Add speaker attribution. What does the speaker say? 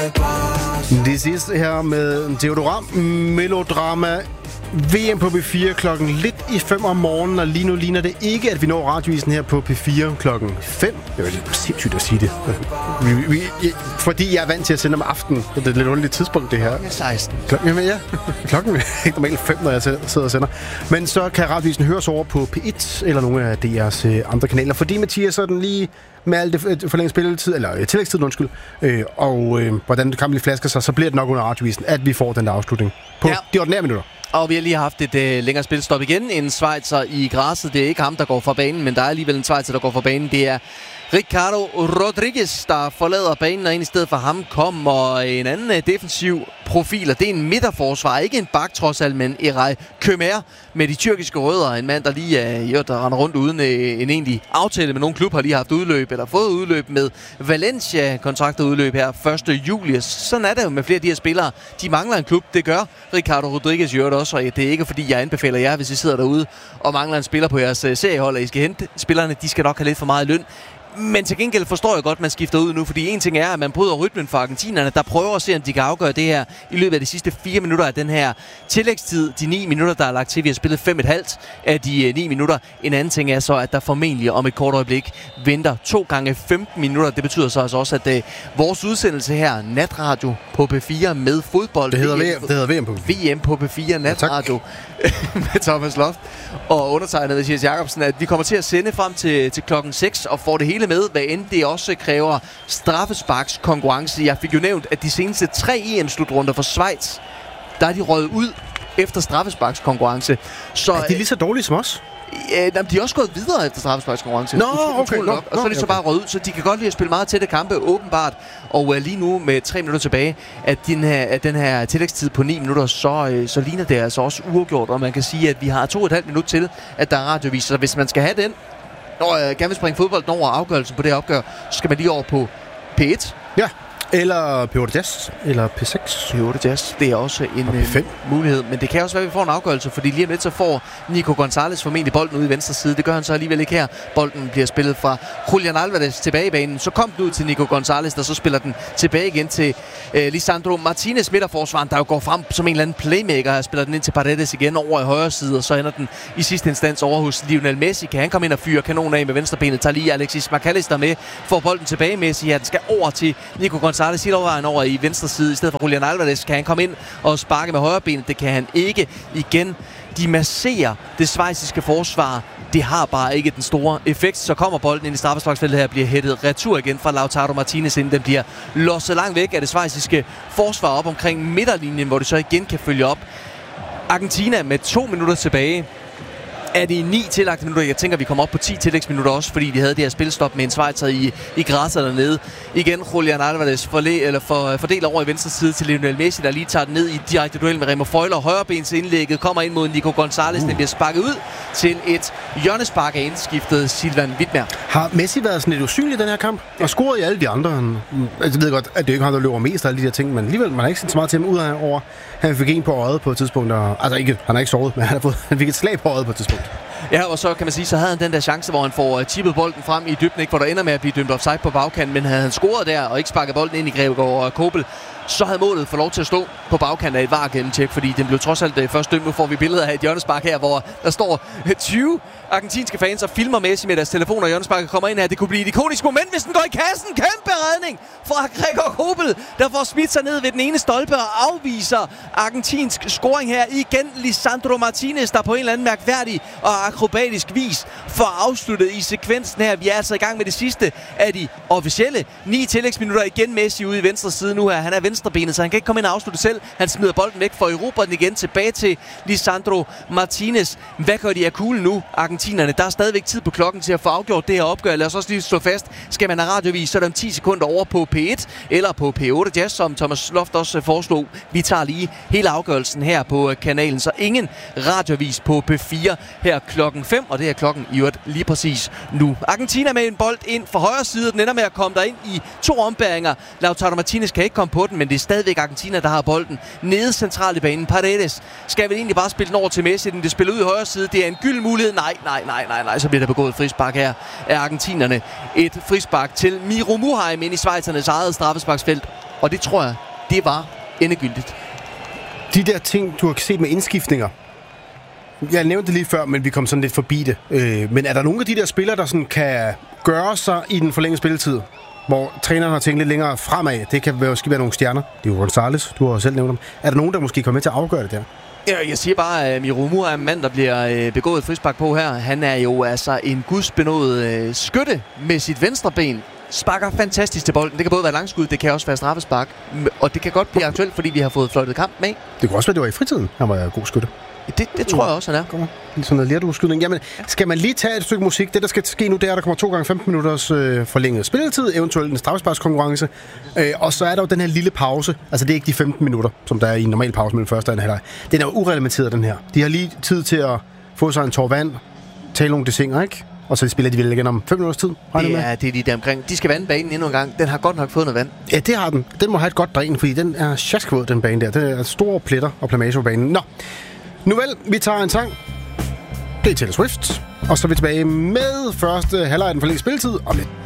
Speaker 1: Det sidste her med Deodoram Melodrama. VM på P4 klokken lidt i 5 om morgenen, og lige nu ligner det ikke, at vi når radiovisen her på P4 klokken 5. Det er jo lidt sindssygt at sige det. Fordi jeg er vant til at sende om aftenen. Det er et lidt underligt tidspunkt, det her.
Speaker 2: Klokken 16.
Speaker 1: Jamen ja, klokken er ikke normalt 5, når jeg sidder og sender. Men så kan radiovisen høres over på P1 eller nogle af DR's andre kanaler. Fordi Mathias, så er den lige med alt det forlænget spilletid, eller tillægstid, undskyld, og hvordan det kampen flasker sig, så bliver det nok under radiovisen, at vi får den der afslutning på de ordinære minutter.
Speaker 2: Og vi har lige haft et længere spilstop igen. En schweizer i græsset. Det er ikke ham, der går fra banen, men der er alligevel en schweizer, der går fra banen. Det er Ricardo Rodriguez, der forlader banen, og ind i stedet for ham kommer en anden defensiv profil. Og det er en midterforsvar, ikke en bak trods alt, men Eray Kömer med de tyrkiske rødder. En mand, der lige der render rundt uden en egentlig aftale med nogle klub, har lige haft udløb, eller fået udløb med Valencia. Kontraktet udløb her 1. juli. Sådan er det jo med flere af de her spillere. De mangler en klub. Det gør Ricardo Rodriguez i øvrigt også, og det er ikke fordi, jeg anbefaler jer, hvis I sidder derude og mangler en spiller på jeres seriehold, og I skal hente spillerne, de skal nok have lidt for meget løn. Men til gengæld forstår jeg godt, at man skifter ud nu, fordi en ting er, at man bryder rytmen for argentinerne, der prøver at se, om de kan afgøre det her i løbet af de sidste 4 minutter af den her tillægstid. De 9 minutter, der er lagt til. Vi har spillet 5,5 af de 9 minutter. En anden ting er så, at der formentlig om et kort øjeblik venter 2 gange 15 minutter. Det betyder så altså også, at vores udsendelse her, natradio på P4 med fodbold.
Speaker 1: Det hedder VM på P4.
Speaker 2: VM på P4, natradio med Thomas Loft og undertegnet Mathias Jacobsen, at vi kommer til at sende frem til klokken 6 og får det hele med, hvad end det også kræver straffesparkskonkurrence. Jeg fik jo nævnt, at de seneste 3 EM-slutrunder for Schweiz, der er de røget ud efter straffesparkskonkurrence. Så
Speaker 1: er de lige så dårlige som os?
Speaker 2: De er også gået videre efter straffesparkskonkurrence.
Speaker 1: Og
Speaker 2: så er de så bare røget ud, så de kan godt lide at spille meget tætte kampe, åbenbart. Og lige nu med 3 minutter tilbage, at den her tillægstid på 9 minutter, så ligner det altså også uafgjort. Og man kan sige, at vi har 2,5 minutter til, at der er radiovis. Så hvis man skal have den, når jeg gerne vil springe fodbolden over afgørelsen på det her opgør, så skal man lige over på P1.
Speaker 1: Ja. Eller P8 Jazz, eller P6.
Speaker 2: P8 Jazz, det er også en mulighed. Men det kan også være, at vi får en afgørelse, fordi lige om lidt så får Nico González formentlig bolden ude i venstre side. Det gør han så alligevel ikke her. Bolden bliver spillet fra Julian Alvarez tilbage i banen. Så kom den ud til Nico González, der så spiller den tilbage igen til Lisandro Martinez, midterforsvaren, der jo går frem som en eller anden playmaker. Spiller den ind til Paredes igen over i højre side, og så ender den i sidste instans over hos Lionel Messi. Kan han komme ind og fyre kanonen af med venstrebenet? Tager lige Alexis McAllister med, får bolden tilbage. Messi, ja, den skal over til Nico González. Helt overvejen over i venstre side i stedet for Julian Alvarez. Kan han komme ind og sparke med højre benet? Det kan han ikke. Igen, de masserer det schweiziske forsvar. Det har bare ikke den store effekt. Så kommer bolden ind i straffesparksfeltet her, bliver hættet retur igen fra Lautaro Martinez, inden den bliver losset langt væk af det schweiziske forsvar op omkring midterlinjen, hvor det så igen kan følge op. Argentina med 2 minutter tilbage. Er det 9 tillagte minutter? Jeg tænker, vi kommer op på 10 tillægsminutter også, fordi de havde det her spilstop med en schweizer i græsset dernede. Igen Julian Alvarez fordeler over i venstre side til Lionel Messi, der lige tager den ned i direkte duel med Remo Freuler. Højrebens indlægget kommer ind mod Nico González. Den bliver sparket ud til et hjørnespark af indskiftet Silvan Widmer.
Speaker 1: Har Messi været sådan lidt usynlig i den her kamp? Og scoret i alle de andre? Jeg ved godt, at det ikke er ham, der løber mest af alle de her ting, men alligevel, man har ikke set så meget til ham ud af over. Han fik en på øjet på et tidspunkt. Altså ikke, han har ikke sovet, men han fik et slag på øjet på et tidspunkt.
Speaker 2: Ja, og så kan man sige, så havde han den der chance, hvor han får tippet bolden frem i dybden, ikke, hvor der ender med at blive dømt offside på bagkanten, men havde han scoret der og ikke sparket bolden ind i Grebegård og Kobel, så havde målet fået lov til at stå på bagkanten af et VAR-gennemtjek, fordi den blev trods alt først dømt. Nu får vi billeder af et hjørnespark her, hvor der står 20 argentinske fans og filmer Messi med deres telefoner, og hjørnesparket kommer ind her. Det kunne blive et ikonisk moment, hvis den går i kassen. Kæmpe redning fra Gregor Kobel, der får smidt sig ned ved den ene stolpe og afviser argentinsk scoring her. Igen Lisandro Martinez, der på en eller anden mærkværdig og akrobatisk vis får afsluttet i sekvensen her. Vi er altså i gang med det sidste af de officielle 9 tillægsminutter. Igen Messi ude i venstre side nu her. Han er venstrebenet, så han kan ikke komme ind og afslutte selv. Han smider bolden væk for Europa, den igen tilbage til Lisandro Martinez. Hvad gør de af kuglen nu, argentinerne? Der er stadigvæk tid på klokken til at få afgjort det her opgør. Lad os også lige slå fast. Skal man have radiovis, så er der om 10 sekunder over på P1 eller på P8 Jazz, som Thomas Loft også foreslog. Vi tager lige hele afgørelsen her på kanalen, så ingen radiovis på P4 her klokken 5, og det er klokken i øvrigt lige præcis nu. Argentina med en bold ind fra højre side. Den ender med at komme derind i 2 ombæringer. Lautaro Martinez kan ikke komme på den, men det er stadigvæk Argentina, der har bolden nede centralt i banen. Paredes skal vel egentlig bare spille den over til Messi. Den bliver spillet ud i højre side. Det er en gylden mulighed. Nej. Så bliver der begået et frispark her af argentinerne. Et frispark til Miro Muheim ind i schweizernes eget straffesparksfelt. Og det tror jeg, det var endegyldigt.
Speaker 1: De der ting, du har set med indskiftninger, jeg nævnte det lige før, men vi kom sådan lidt forbi det. Men er der nogle af de der spillere, der sådan kan gøre sig i den forlængede spilletid, hvor træneren har tænkt lidt længere fremad? Det kan måske være nogle stjerner. Det er jo González, du har selv nævnt dem. Er der nogen, der måske kommer med til at afgøre det der?
Speaker 2: Ja, jeg siger bare, at Miromu er en mand, der bliver begået et frispark på her. Han er jo altså en gudsbenået skytte med sit venstre ben. Sparker fantastisk til bolden. Det kan både være langskud, det kan også være straffespark. Og det kan godt blive aktuelt, fordi vi har fået fløjtet kamp med.
Speaker 1: Det kunne også være, det var i fritiden, han var god skytte.
Speaker 2: Det tror jeg også, han er.
Speaker 1: Kommer. Sådan noget lerdueskydning. Jamen, skal man lige tage et stykke musik? Det, der skal ske nu, det er, at der kommer 2 gange 15 minutters forlænget spilletid, eventuelt en straffesparkskonkurrence. Og så er der jo den her lille pause. Altså, det er ikke de 15 minutter, som der er i en normal pause mellem første og anden halvleg. Den er jo ureglementeret, den her. De har lige tid til at få sig en tår vand, tale nogle desinger, ikke? Og så spiller de vel igen om 5 minutters tid.
Speaker 2: Det er lige der omkring. De skal vande banen endnu en gang. Den har godt nok fået noget vand.
Speaker 1: Ja, det har den. Den må have et godt dræn, fordi den er sjaskvåd, den bane der. Den er store pletter og plamage på banen. Nå. Nu vel, vi tager en sang. Det er Taylor Swift. Og så er vi tilbage med første halvleg af den forlængede spilletid om lidt.